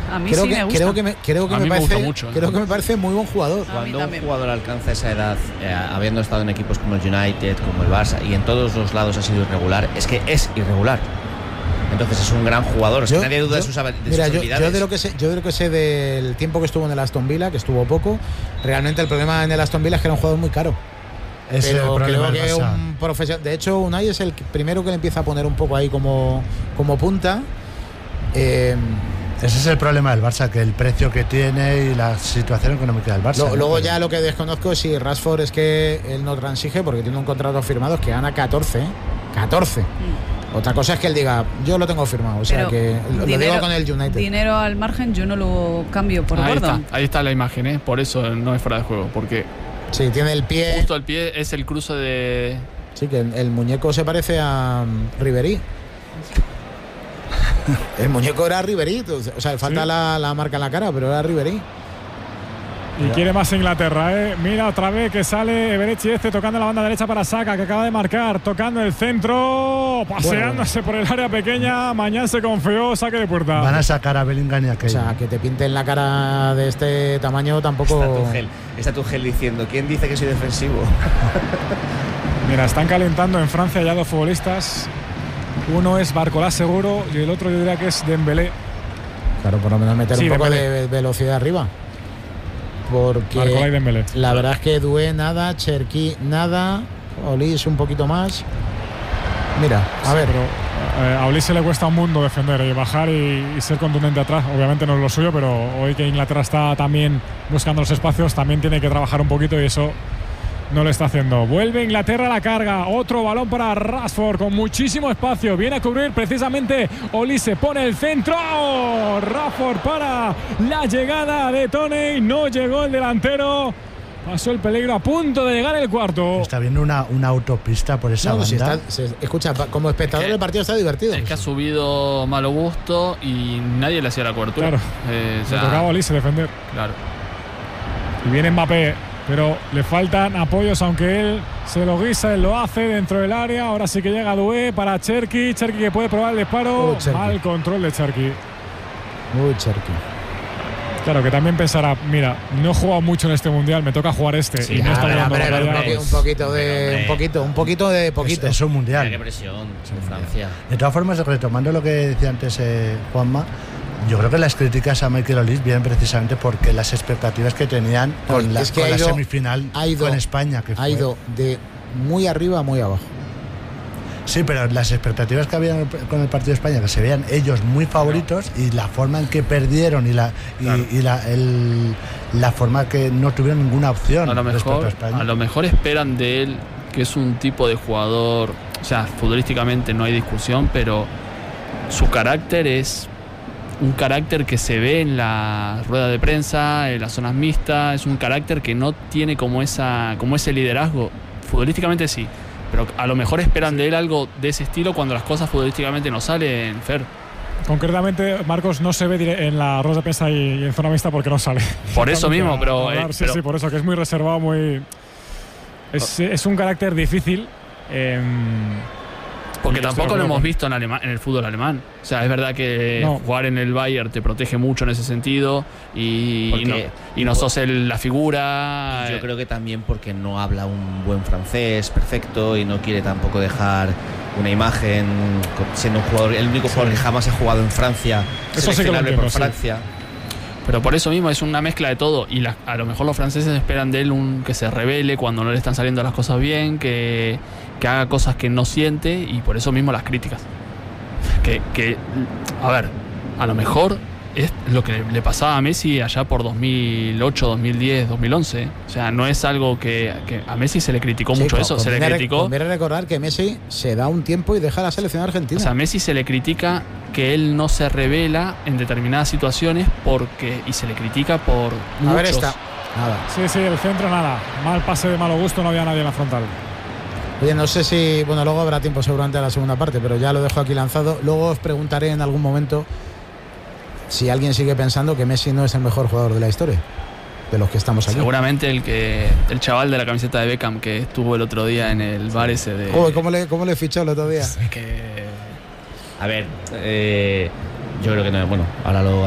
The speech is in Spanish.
A mí sí me gusta. Creo que me parece muy buen jugador. Cuando un jugador alcanza esa edad, habiendo estado en equipos como el United, como el Barça, y en todos los lados ha sido irregular, es que es irregular. Entonces es un gran jugador. Nadie duda de sus habilidades. Yo de lo que sé del tiempo que estuvo en el Aston Villa, que estuvo poco, realmente el problema en el Aston Villa es que era un jugador muy caro. Pero creo que un profesional. De hecho, Unai es el primero que le empieza a poner un poco ahí como punta. Ese es el problema del Barça, que el precio que tiene y la situación económica del Barça. Luego ya lo que desconozco es si Rashford es que él no transige porque tiene un contrato firmado que gana 14. 14. Otra cosa es que él diga, yo lo tengo firmado, o sea que lo digo con el United. Dinero al margen, yo no lo cambio por gordo. Ahí está la imagen, por eso no es fuera de juego, porque sí, tiene el pie. Justo el pie es el cruce de. Sí, que el muñeco se parece a Ribéry. El muñeco era Ribéry, o sea, le falta la marca en la cara, pero era Ribéry. Y quiere más Inglaterra, Mira otra vez que sale Eberechi tocando la banda derecha para Saka, que acaba de marcar, tocando el centro, paseándose por el área pequeña. Mañana se confió, saque de puerta. Van a sacar a Bellingham y a Kane. O sea, que te pinten la cara de este tamaño tampoco. Está Tuchel diciendo, ¿quién dice que soy defensivo? Mira, están calentando en Francia ya 2 futbolistas. Uno es Barcola seguro y el otro yo diría que es Dembélé. Claro, por lo menos meter un poco de velocidad arriba. Porque la verdad es que Doué nada, Cherki nada, Olís un poquito más. Mira, a ver. Pero a Olís se le cuesta un mundo defender y bajar y ser contundente atrás. Obviamente no es lo suyo, pero hoy que Inglaterra está también buscando los espacios, también tiene que trabajar un poquito y eso no lo está haciendo. Vuelve Inglaterra a la carga. Otro balón para Rashford con muchísimo espacio. Viene a cubrir precisamente Olise. Pone el centro. Rashford para la llegada de Toney. No llegó el delantero. Pasó el peligro a punto de llegar el cuarto. Está viendo una autopista por esa banda. Escucha, como espectador del partido está divertido. Es que ha subido Malo Gusto y nadie le hacía la cobertura. Claro. Le tocaba a Olise defender. Claro. Y viene Mbappé. Pero le faltan apoyos, aunque él se lo guisa, él lo hace dentro del área. Ahora sí que llega Doué para Cherki. Cherki que puede probar el disparo. Mal control de Cherki. Cherki. Claro, que también pensará, mira, no he jugado mucho en este mundial, me toca jugar este. Sí, y no está un poquito de poquito. Es un mundial. Qué presión en Francia. De todas formas, retomando lo que decía antes Juanma, yo creo que las críticas a Michael Olise vienen precisamente porque las expectativas que tenían con la semifinal con España. Que ha ido de muy arriba a muy abajo. Sí, pero las expectativas que había con el partido de España, que se veían ellos muy favoritos, y la forma en que perdieron y la forma que no tuvieron ninguna opción. A lo mejor esperan de él, que es un tipo de jugador, o sea, futbolísticamente no hay discusión, pero su carácter es un carácter que se ve en la rueda de prensa, en las zonas mixtas. Es un carácter que no tiene como ese liderazgo. Futbolísticamente sí, pero a lo mejor esperan de él algo de ese estilo cuando las cosas futbolísticamente no salen, Fer. Concretamente, Marcos no se ve en la rueda de prensa y en zona mixta porque no sale. Por eso mismo, pero sí, por eso, que es muy reservado, muy. Es un carácter difícil. Porque tampoco lo hemos visto en el fútbol alemán. O sea, es verdad que jugar en el Bayern te protege mucho en ese sentido y no sos la figura. Yo creo que también porque no habla un buen francés perfecto y no quiere tampoco dejar una imagen siendo un jugador, el único jugador que jamás ha jugado en Francia, seleccionable por Francia. Pero por eso mismo es una mezcla de todo y a lo mejor los franceses esperan de él que se revele cuando no le están saliendo las cosas bien, que haga cosas que no siente, y por eso mismo las críticas. A ver, a lo mejor es lo que le pasaba a Messi allá por 2008, 2010, 2011. O sea, no es algo que a Messi se le criticó mucho eso. Se le criticó. Conviene recordar que Messi se da un tiempo y deja la selección argentina. O sea, a Messi se le critica que él no se revela en determinadas situaciones y se le critica por muchos. A ver esta. Nada. Sí, el centro nada. Mal pase de Malo Gusto, no había nadie en la frontal. Oye, no sé si... Bueno, luego habrá tiempo seguramente a la segunda parte, pero ya lo dejo aquí lanzado. Luego os preguntaré en algún momento si alguien sigue pensando que Messi no es el mejor jugador de la historia, de los que estamos aquí. Seguramente el chaval de la camiseta de Beckham que estuvo el otro día en el bar ese de... ¿Cómo le fichó el otro día? Es que... A ver, yo creo que no. Bueno, ahora lo